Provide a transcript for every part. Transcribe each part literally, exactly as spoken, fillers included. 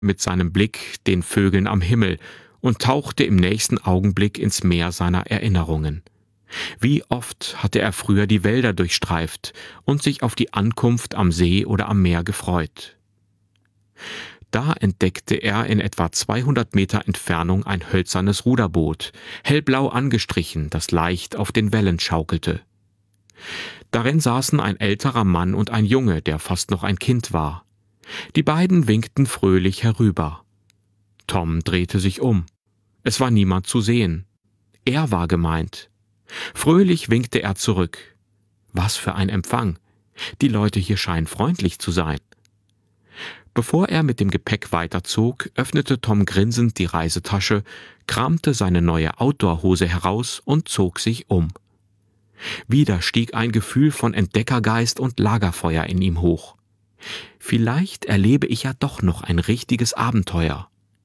mit seinem Blick den Vögeln am Himmel und tauchte im nächsten Augenblick ins Meer seiner Erinnerungen. Wie oft hatte er früher die Wälder durchstreift und sich auf die Ankunft am See oder am Meer gefreut. Da entdeckte er in etwa zweihundert Meter Entfernung ein hölzernes Ruderboot, hellblau angestrichen, das leicht auf den Wellen schaukelte. Darin saßen ein älterer Mann und ein Junge, der fast noch ein Kind war. Die beiden winkten fröhlich herüber. Tom drehte sich um. Es war niemand zu sehen. Er war gemeint. Fröhlich winkte er zurück. Was für ein Empfang! Die Leute hier scheinen freundlich zu sein. Bevor er mit dem Gepäck weiterzog, öffnete Tom grinsend die Reisetasche, kramte seine neue Outdoor-Hose heraus und zog sich um. Wieder stieg ein Gefühl von Entdeckergeist und Lagerfeuer in ihm hoch. Vielleicht erlebe ich ja doch noch ein richtiges Abenteuer.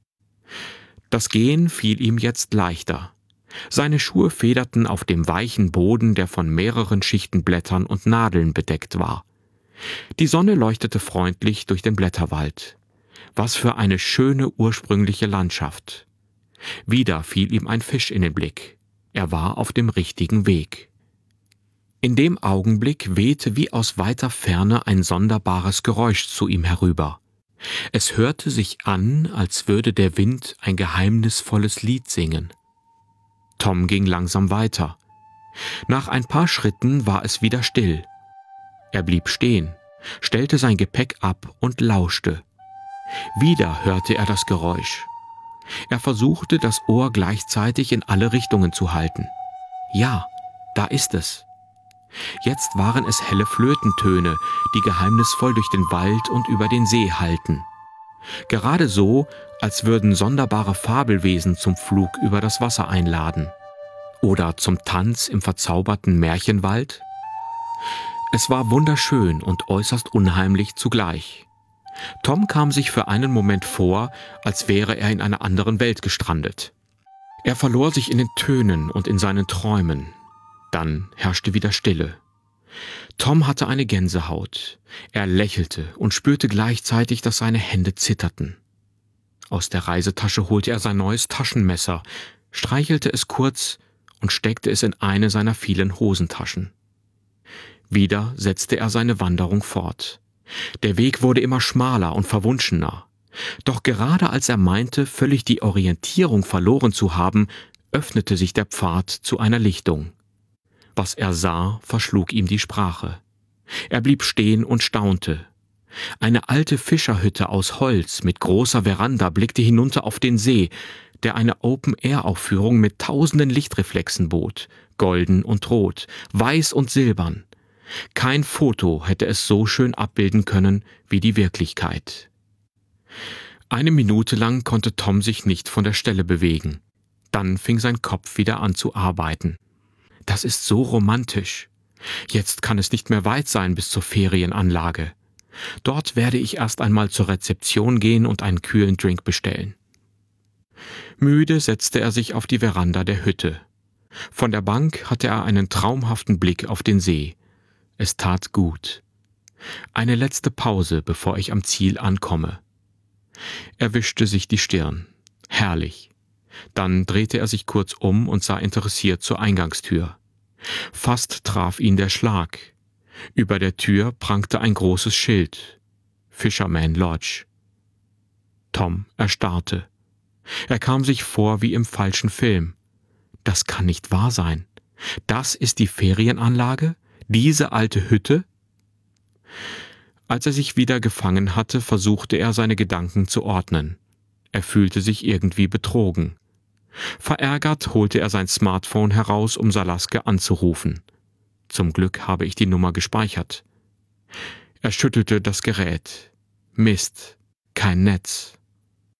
Das Gehen fiel ihm jetzt leichter. Seine Schuhe federten auf dem weichen Boden, der von mehreren Schichten Blättern und Nadeln bedeckt war. Die Sonne leuchtete freundlich durch den Blätterwald. Was für eine schöne ursprüngliche Landschaft. Wieder fiel ihm ein Fisch in den Blick. Er war auf dem richtigen Weg. In dem Augenblick wehte wie aus weiter Ferne ein sonderbares Geräusch zu ihm herüber. Es hörte sich an, als würde der Wind ein geheimnisvolles Lied singen. Tom ging langsam weiter. Nach ein paar Schritten war es wieder still. Er blieb stehen, stellte sein Gepäck ab und lauschte. Wieder hörte er das Geräusch. Er versuchte, das Ohr gleichzeitig in alle Richtungen zu halten. Ja, da ist es. Jetzt waren es helle Flötentöne, die geheimnisvoll durch den Wald und über den See hallten. Gerade so, als würden sonderbare Fabelwesen zum Flug über das Wasser einladen. Oder zum Tanz im verzauberten Märchenwald. Es war wunderschön und äußerst unheimlich zugleich. Tom kam sich für einen Moment vor, als wäre er in einer anderen Welt gestrandet. Er verlor sich in den Tönen und in seinen Träumen. Dann herrschte wieder Stille. Tom hatte eine Gänsehaut. Er lächelte und spürte gleichzeitig, dass seine Hände zitterten. Aus der Reisetasche holte er sein neues Taschenmesser, streichelte es kurz und steckte es in eine seiner vielen Hosentaschen. Wieder setzte er seine Wanderung fort. Der Weg wurde immer schmaler und verwunschener. Doch gerade als er meinte, völlig die Orientierung verloren zu haben, öffnete sich der Pfad zu einer Lichtung. Was er sah, verschlug ihm die Sprache. Er blieb stehen und staunte. Eine alte Fischerhütte aus Holz mit großer Veranda blickte hinunter auf den See, der eine Open-Air-Aufführung mit tausenden Lichtreflexen bot, golden und rot, weiß und silbern. Kein Foto hätte es so schön abbilden können wie die Wirklichkeit. Eine Minute lang konnte Tom sich nicht von der Stelle bewegen. Dann fing sein Kopf wieder an zu arbeiten. Das ist so romantisch. Jetzt kann es nicht mehr weit sein bis zur Ferienanlage. Dort werde ich erst einmal zur Rezeption gehen und einen kühlen Drink bestellen. Müde setzte er sich auf die Veranda der Hütte. Von der Bank hatte er einen traumhaften Blick auf den See. Es tat gut. Eine letzte Pause, bevor ich am Ziel ankomme. Er wischte sich die Stirn. Herrlich. Dann drehte er sich kurz um und sah interessiert zur Eingangstür. Fast traf ihn der Schlag. Über der Tür prangte ein großes Schild. Fisherman Lodge. Tom erstarrte. Er kam sich vor wie im falschen Film. Das kann nicht wahr sein. Das ist die Ferienanlage? Diese alte Hütte? Als er sich wieder gefangen hatte, versuchte er, seine Gedanken zu ordnen. Er fühlte sich irgendwie betrogen. Verärgert holte er sein Smartphone heraus, um Salaske anzurufen. Zum Glück habe ich die Nummer gespeichert. Er schüttelte das Gerät. Mist, kein Netz.